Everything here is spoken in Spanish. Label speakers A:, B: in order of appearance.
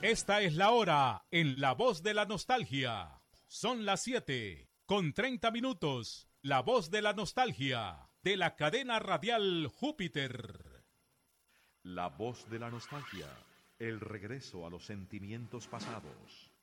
A: Esta es la hora en La Voz de la Nostalgia. Son las 7:30. La Voz de la Nostalgia, de la cadena radial Júpiter.
B: La Voz de la Nostalgia, el regreso a los sentimientos pasados.